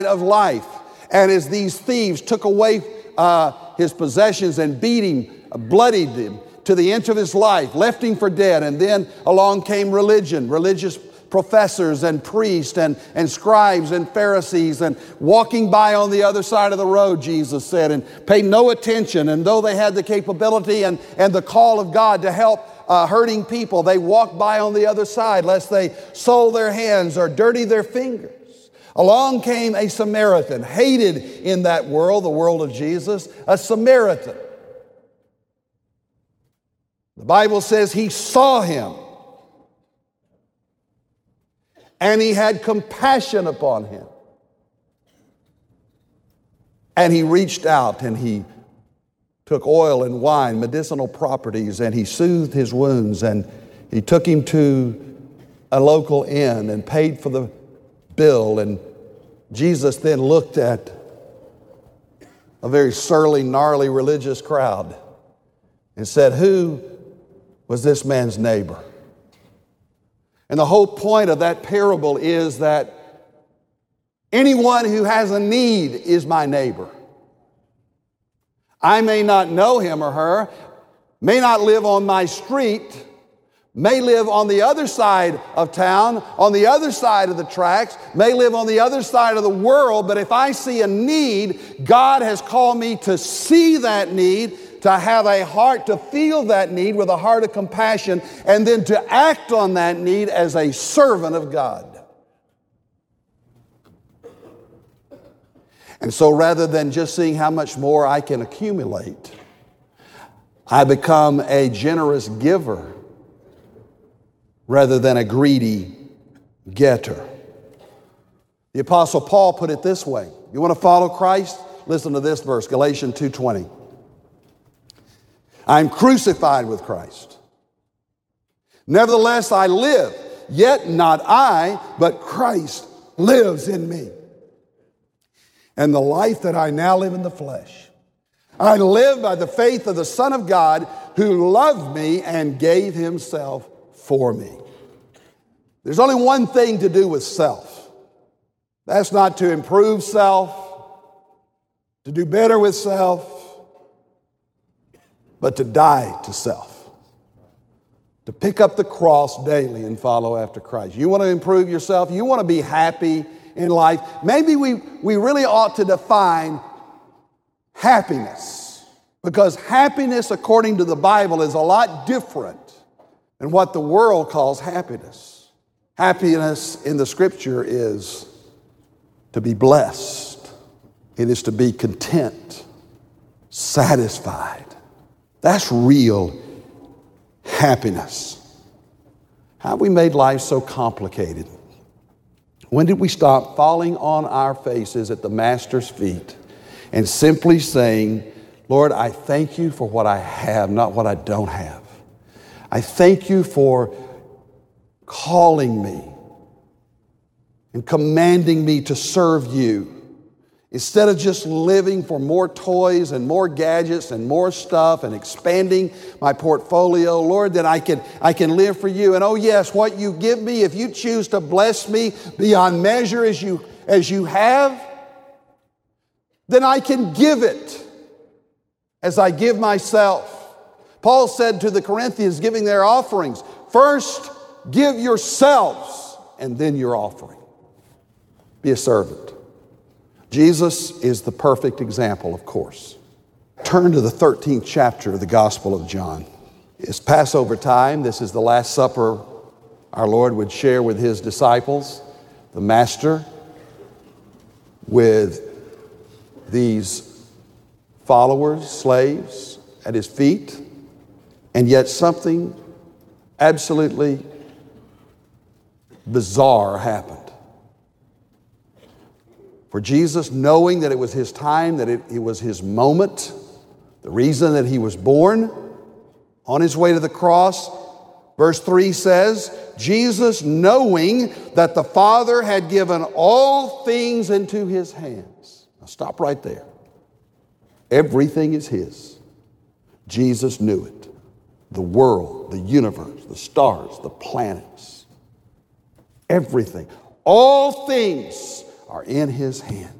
of life. And as these thieves took away his possessions and beat him, bloodied him to the end of his life, left him for dead. And then along came religious professors and priests and scribes and Pharisees, and walking by on the other side of the road, Jesus said, and paid no attention. And though they had the capability and the call of God to help hurting people, they walked by on the other side lest they soil their hands or dirty their fingers. Along came a Samaritan, hated in that world, the world of Jesus, a Samaritan. The Bible says he saw him and he had compassion upon him. And he reached out and he took oil and wine, medicinal properties, and he soothed his wounds, and he took him to a local inn and paid for the bill. And Jesus then looked at a very surly, gnarly religious crowd and said, "Who was this man's neighbor?" And the whole point of that parable is that anyone who has a need is my neighbor. I may not know him or her, may not live on my street, may live on the other side of town, on the other side of the tracks, may live on the other side of the world, but if I see a need, God has called me to see that need, to have a heart to feel that need with a heart of compassion, and then to act on that need as a servant of God. And so rather than just seeing how much more I can accumulate, I become a generous giver rather than a greedy getter. The Apostle Paul put it this way. You want to follow Christ? Listen to this verse, Galatians 2:20. I'm crucified with Christ. Nevertheless, I live, yet not I, but Christ lives in me. And the life that I now live in the flesh, I live by the faith of the Son of God who loved me and gave himself for me. There's only one thing to do with self. That's not to improve self, to do better with self, but to die to self, to pick up the cross daily and follow after Christ. You want to improve yourself? You want to be happy in life? Maybe we really ought to define happiness, because happiness, according to the Bible, is a lot different than what the world calls happiness. Happiness in the Scripture is to be blessed. It is to be content, satisfied. That's real happiness. How have we made life so complicated? When did we stop falling on our faces at the Master's feet and simply saying, Lord, I thank you for what I have, not what I don't have. I thank you for calling me and commanding me to serve you. Instead of just living for more toys and more gadgets and more stuff and expanding my portfolio, Lord, that I can live for you. And oh yes, what you give me, if you choose to bless me beyond measure as you have, then I can give it as I give myself. Paul said to the Corinthians giving their offerings, first give yourselves and then your offering. Be a servant. Jesus is the perfect example, of course. Turn to the 13th chapter of the Gospel of John. It's Passover time. This is the Last Supper our Lord would share with his disciples, the Master, with these followers, slaves at his feet, and yet something absolutely bizarre happened. For Jesus, knowing that it was his time, that it was his moment, the reason that he was born, on his way to the cross, verse 3 says, Jesus, knowing that the Father had given all things into his hands. Now stop right there. Everything is his. Jesus knew it. The world, the universe, the stars, the planets, everything. All things are in His hand.